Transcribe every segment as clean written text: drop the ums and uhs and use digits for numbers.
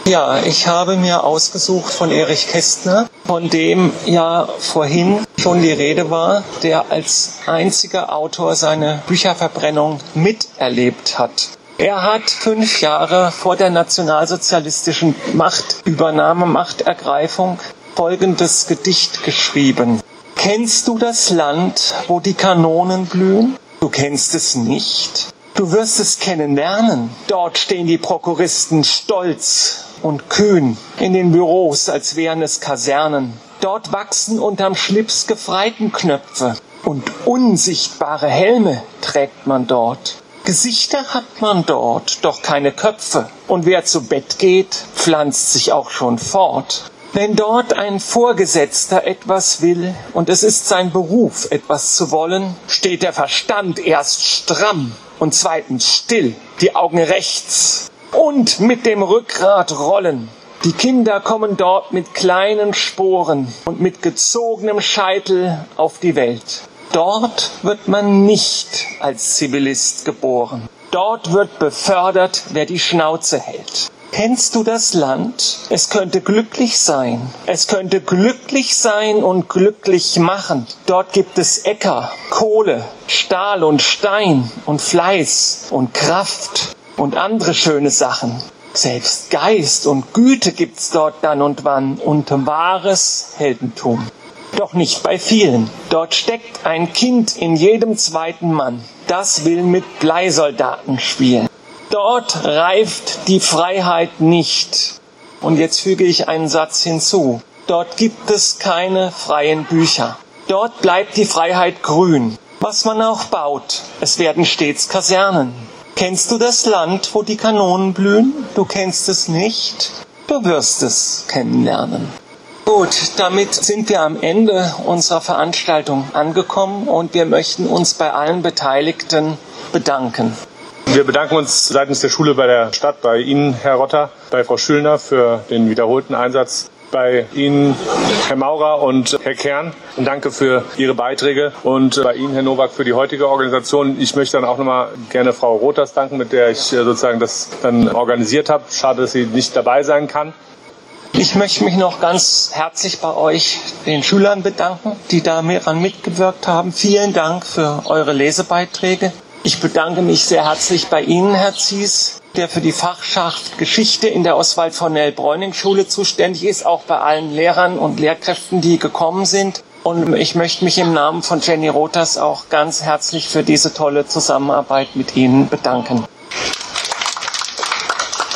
Ja, ich habe mir ausgesucht von Erich Kästner, von dem ja vorhin schon die Rede war, der als einziger Autor seine Bücherverbrennung miterlebt hat. Er hat 5 Jahre vor der nationalsozialistischen Machtübernahme, Machtergreifung folgendes Gedicht geschrieben. Kennst du das Land, wo die Kanonen blühen? Du kennst es nicht. Du wirst es kennenlernen. Dort stehen die Prokuristen stolz und kühn in den Büros, als wären es Kasernen. Dort wachsen unterm Schlips Gefreitenknöpfe und unsichtbare Helme trägt man dort. Gesichter hat man dort, doch keine Köpfe. Und wer zu Bett geht, pflanzt sich auch schon fort. Wenn dort ein Vorgesetzter etwas will und es ist sein Beruf, etwas zu wollen, steht der Verstand erst stramm und zweitens still, die Augen rechts und mit dem Rückgrat rollen. Die Kinder kommen dort mit kleinen Sporen und mit gezogenem Scheitel auf die Welt. Dort wird man nicht als Zivilist geboren. Dort wird befördert, wer die Schnauze hält. Kennst du das Land? Es könnte glücklich sein. Es könnte glücklich sein und glücklich machen. Dort gibt es Äcker, Kohle, Stahl und Stein und Fleiß und Kraft und andere schöne Sachen. Selbst Geist und Güte gibt's dort dann und wann und wahres Heldentum. Doch nicht bei vielen. Dort steckt ein Kind in jedem zweiten Mann. Das will mit Bleisoldaten spielen. Dort reift die Freiheit nicht. Und jetzt füge ich einen Satz hinzu. Dort gibt es keine freien Bücher. Dort bleibt die Freiheit grün. Was man auch baut, es werden stets Kasernen. Kennst du das Land, wo die Kanonen blühen? Du kennst es nicht. Du wirst es kennenlernen. Gut, damit sind wir am Ende unserer Veranstaltung angekommen und wir möchten uns bei allen Beteiligten bedanken. Wir bedanken uns seitens der Schule bei der Stadt, bei Ihnen, Herr Rotter, bei Frau Schülner für den wiederholten Einsatz, bei Ihnen, Herr Maurer und Herr Kern. Und danke für Ihre Beiträge und bei Ihnen, Herr Nowak, für die heutige Organisation. Ich möchte dann auch nochmal gerne Frau Rothers danken, mit der ich sozusagen das dann organisiert habe. Schade, dass sie nicht dabei sein kann. Ich möchte mich noch ganz herzlich bei euch, den Schülern, bedanken, die daran mitgewirkt haben. Vielen Dank für eure Lesebeiträge. Ich bedanke mich sehr herzlich bei Ihnen, Herr Zies, der für die Fachschaft Geschichte in der Oswald-Fornell-Bräuning-Schule zuständig ist, auch bei allen Lehrern und Lehrkräften, die gekommen sind. Und ich möchte mich im Namen von Jenny Rothers auch ganz herzlich für diese tolle Zusammenarbeit mit Ihnen bedanken.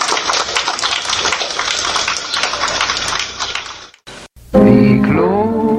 Wie